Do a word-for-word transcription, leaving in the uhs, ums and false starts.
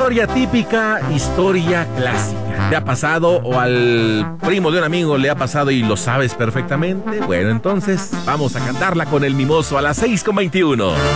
Historia típica, historia clásica. ¿Te ha pasado o al primo de un amigo le ha pasado y lo sabes perfectamente? Bueno, entonces vamos a cantarla con el mimoso a las seis con veintiuno.